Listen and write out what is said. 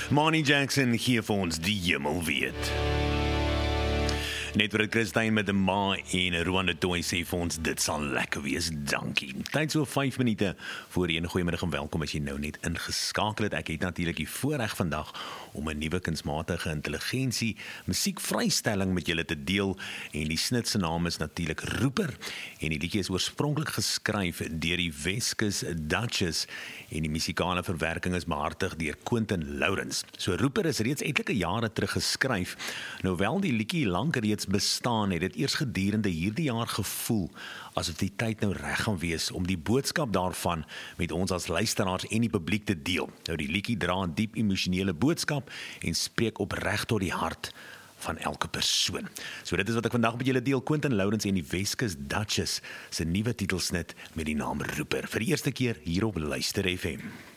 Marnie Jackson gee vir ons die hemel weet. Net vir Christine met 'n ma en Rwanda Toy sê vir ons dit sal lekker wees, dankie. Tyd so 5 minute voor 1. Goeiemiddag en welkom as jy nou net ingeskakel het. Ek het natuurlik die voorreg vandag om 'n nuwe kunsmatige intelligensie musiekvrystelling met julle te deel en die snit se naam is natuurlik Roeper en die liedjie is oorspronklik geskryf deur die Weskus Duchess en die musikale verwerking is behartig deur Quentin Lourens. So Roeper is reeds etlike jare terug geskryf. Nou wel die liedjie lank reeds bestaan het dit eers gedurende hierdie jaar gevoel asof die tyd nou reg gaan wees om die boodskap daarvan met ons as luisteraars en die publiek te deel. Nou die liedjie dra 'n diep emosionele boodskap en spreek opreg tot die hart van elke persoon. So dit is wat ek vandag met julle deel, Quentin Lourens en die Weskus Duchess se nuwe titelsnit met die naam Roeper. Vir die eerste keer hier op Luister FM.